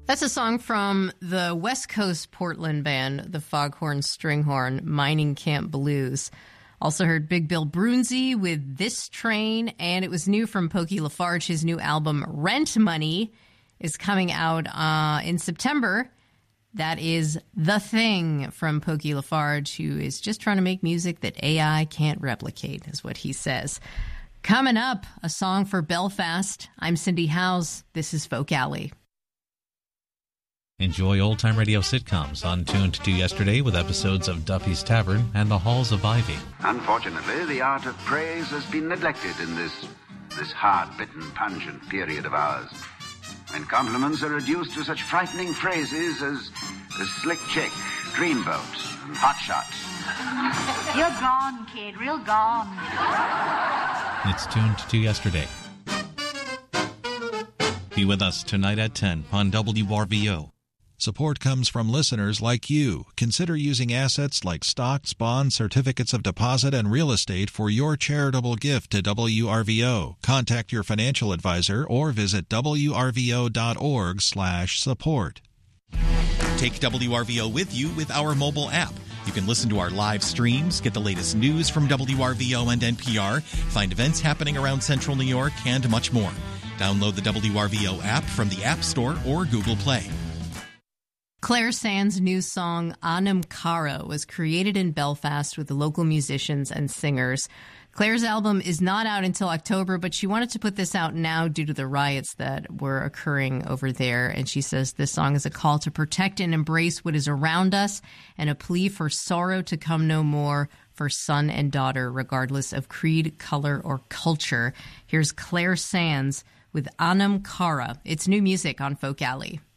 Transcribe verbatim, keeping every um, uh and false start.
That's a song from the West Coast Portland band, the Foghorn Stringhorn, Mining Camp Blues. Also heard Big Bill Broonzy with This Train, and it was new from Pokey LaFarge. His new album, Rent Money, is coming out uh, in September. That is The Thing from Pokey LaFarge, who is just trying to make music that A I can't replicate, is what he says. Coming up, a song for Belfast. I'm Cindy Howes. This is Folk Alley. Enjoy old-time radio sitcoms on Tuned to Yesterday with episodes of Duffy's Tavern and The Halls of Ivy. Unfortunately, the art of praise has been neglected in this this hard-bitten, pungent period of ours. When compliments are reduced to such frightening phrases as, as slick chick, dreamboat, and hot shots. You're gone, kid, real gone. It's Tuned to Yesterday. Be with us tonight at ten on W R V O. Support comes from listeners like you. Consider using assets like stocks, bonds, certificates of deposit, and real estate for your charitable gift to W R V O. Contact your financial advisor or visit W R V O dot org slash support. Take W R V O with you with our mobile app. You can listen to our live streams, get the latest news from W R V O and N P R, find events happening around Central New York, and much more. Download the W R V O app from the App Store or Google Play. Claire Sands' new song, Anam Cara, was created in Belfast with the local musicians and singers. Claire's album is not out until October, but she wanted to put this out now due to the riots that were occurring over there. And she says this song is a call to protect and embrace what is around us and a plea for sorrow to come no more for son and daughter, regardless of creed, color, or culture. Here's Claire Sands with Anam Cara. It's new music on Folk Alley.